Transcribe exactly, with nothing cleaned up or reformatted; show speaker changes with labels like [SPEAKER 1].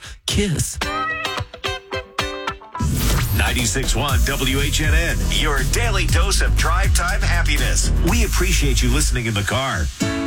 [SPEAKER 1] Kiss.
[SPEAKER 2] ninety-six point one W H N N, your daily dose of drive time happiness. We appreciate you listening in the car.